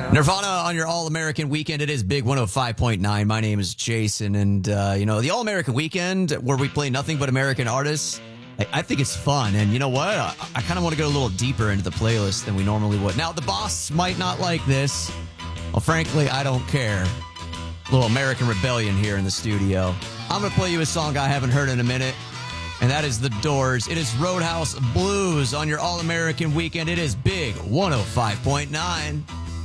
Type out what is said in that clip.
Nirvana on your All-American Weekend. It is Big 105.9. My name is Jason, and, the All-American Weekend, where we play nothing but American artists, I think it's fun. And you know what? I kind of want to go a little deeper into the playlist than we normally would. Now, the boss might not like this. Well, frankly, I don't care. A little American rebellion here in the studio. I'm going to play you a song I haven't heard in a minute, and that is The Doors. It is Roadhouse Blues on your All-American Weekend. It is Big 105.9.